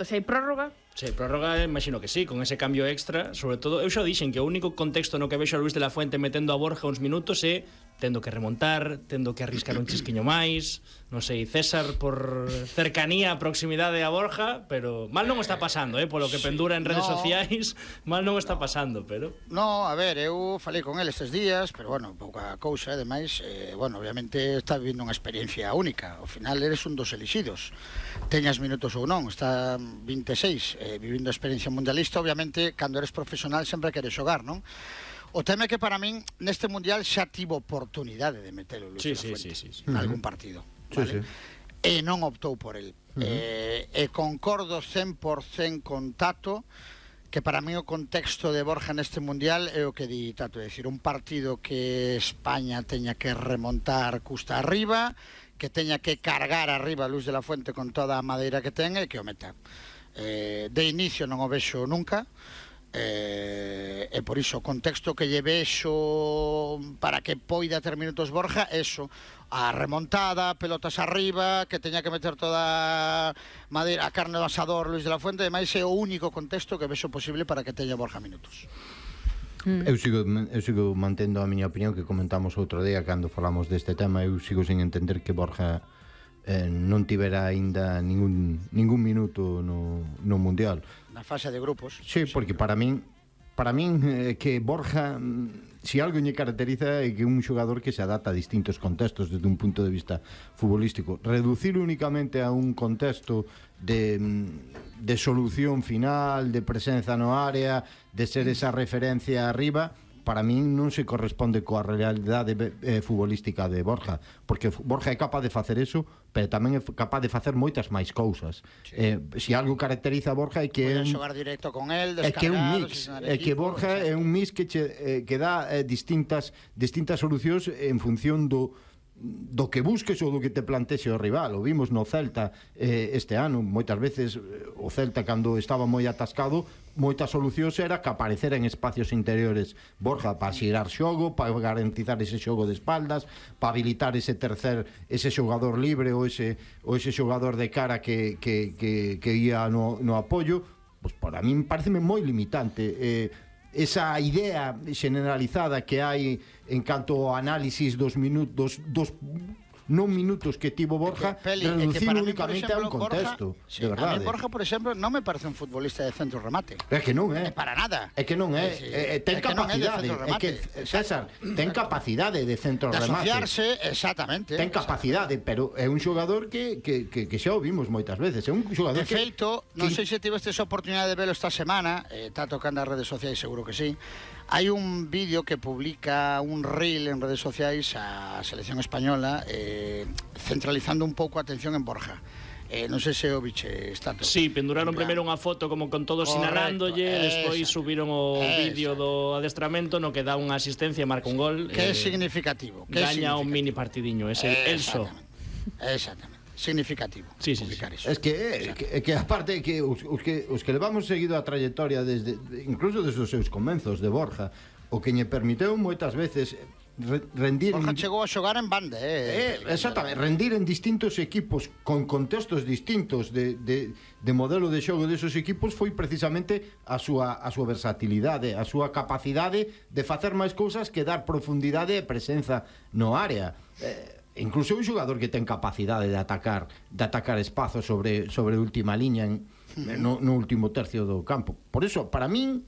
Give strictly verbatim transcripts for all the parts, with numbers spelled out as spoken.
Tato, se hai prórroga? Se hai prórroga, imagino que sí, con ese cambio extra. Sobre todo, eu xa dixen que o único contexto no que vexo a Luis de la Fuente metendo a Borja uns minutos é tendo que remontar, tendo que arriscar un chisquiño máis, non sei, César por cercanía, proximidade a Borja, pero mal non está pasando, eh, polo que pendura en redes no, sociais, mal non está no, pasando, pero... No, a ver, eu falei con ele estes días, pero bueno, pouca cousa, ademais, eh, bueno, obviamente está vivindo unha experiencia única, ao final eres un dos elixidos, teñas minutos ou non, está vinte e seis, eh, vivindo a experiencia mundialista, obviamente, cando eres profesional sempre queres xogar, non? O tema é que para min neste mundial xa tivo oportunidade de metelo Luis sí, de la Fuente sí, sí, sí, sí. en algún partido, Sí, vale? sí. E non optou por el. Uh -huh. eh, e concordo cen por cen con Tato que para mí o contexto de Borja neste mundial é o que di Tato, é dicir, un partido que España teña que remontar custa arriba, que teña que cargar arriba a Luis de la Fuente con toda a madeira que ten e que o meta. Eh, de inicio non o vexo nunca, eh, e por iso o contexto que lle vexo para que poida ter minutos Borja, eso, a remontada, pelotas arriba, que teña que meter toda a madeira, a carne do asador Luis de la Fuente, ademais é o único contexto que vexo posible para que teña Borja minutos. Mm. Eu sigo eu sigo mantendo a miña opinión que comentamos outro día cando falamos deste tema. Eu sigo sin entender que Borja eh, non tivera aínda ningún, ningún minuto no, no Mundial. Na fase de grupos. Sí, porque para min para min eh, que Borja, si algo lle caracteriza é que é un xogador que se adapta a distintos contextos desde un punto de vista futbolístico. Reducir únicamente a un contexto de, de solución final, de presenza no área, de ser esa referencia arriba, para min non se corresponde coa realidade eh, futbolística de Borja, porque Borja é capaz de facer eso, pero tamén é capaz de facer moitas máis cousas. Sí. Eh, se algo caracteriza a Borja é que Poden é un, xogar directo con el, é que é un mix, é que equipo, Borja é un mix que che, eh, que dá eh, distintas distintas solucións en función do do que busques ou do que te plantexe o rival. O vimos no Celta eh, este ano, moitas veces o Celta cando estaba moi atascado, moitas solucións era que aparecera en espacios interiores Borja para xirar xogo, para garantizar ese xogo de espaldas, para habilitar ese tercer, ese xogador libre ou ese, ou ese xogador de cara que, que, que, que ia no, no apoio. Pois para min pareceme moi limitante eh, esa idea generalizada que hai en canto ao análisis dos minutos dos non minutos que tivo Borja, Peli, reducir mí, únicamente exemplo, a un contexto, Borja, sí, de verdade. A mí Borja, por exemplo, non me parece un futbolista de centro remate. É que non é. É para nada. É que non é. Sí, sí. É, ten é que capacidade. Non é, é que, César, ten capacidade de centro de remate. De asociarse, exactamente. Ten capacidade, pero é un xogador que, que, que, que xa o vimos moitas veces. É un xogador de que... feito, non sei se tivestes a oportunidade de verlo esta semana, eh, está tocando as redes sociais, seguro que sí. Hai un vídeo que publica un reel en redes sociais a selección española eh, centralizando un pouco a atención en Borja. Eh, non sei se o biche está todo. Sí, penduraron primeiro unha foto como con todos sinalándolle, despois subiron o vídeo do adestramento no que dá unha asistencia e marca un gol. Que é eh, significativo. Que gaña un mini partidiño, ese Elso. Exactamente. Significativo. Sí, sí, publicar sí. Eso. Es que, é, que, é que aparte que os, os que os que levamos seguido a trayectoria desde incluso desde os seus comenzos de Borja, o que lle permiteu moitas veces re, rendir Borja en, chegou a xogar en banda, eh. eh exactamente, rendir en distintos equipos con contextos distintos de, de, de modelo de xogo desos equipos foi precisamente a súa a súa versatilidade, a súa capacidade de facer máis cousas que dar profundidade e presenza no área. Eh, incluso un xogador que ten capacidade de atacar de atacar espazo sobre sobre última liña en, no, no último tercio do campo. Por iso, para min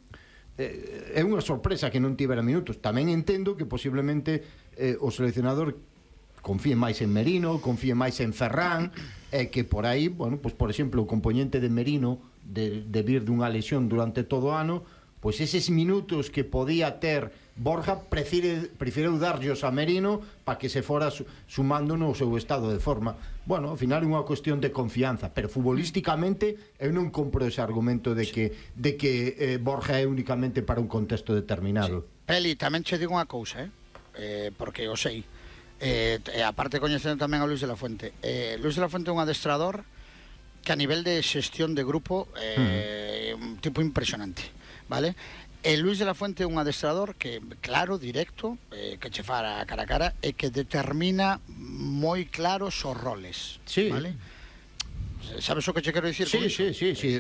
eh, é unha sorpresa que non tivera minutos. Tamén entendo que posiblemente eh, o seleccionador confíe máis en Merino, confíe máis en Ferran, e que por aí, bueno, pues por exemplo, o componente de Merino de, de vir dunha lesión durante todo o ano, pois eses minutos que podía ter Borja prefire, prefireu darllos a Merino para que se fora sumando no seu estado de forma. Bueno, ao final é unha cuestión de confianza, pero futbolísticamente eu non compro ese argumento de que, de que eh, Borja é únicamente para un contexto determinado. Sí. Peli, tamén che digo unha cousa, eh? eh porque o sei. Eh, aparte coñecendo tamén a Luis de la Fuente. Eh, Luis de la Fuente é un adestrador que a nivel de xestión de grupo é eh, mm. un tipo impresionante, vale? E Luis de la Fuente é un adestrador que, claro, directo, eh, que che fara cara a cara e que determina moi claros os roles, sí. Vale? Sabes o que che quero dicir? Sí, sí, sí, sí.